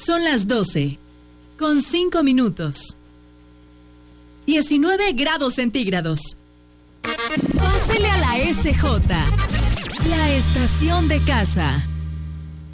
Son las 12, con 5 minutos. 19 grados centígrados. Pásele a la SJ, la estación de casa.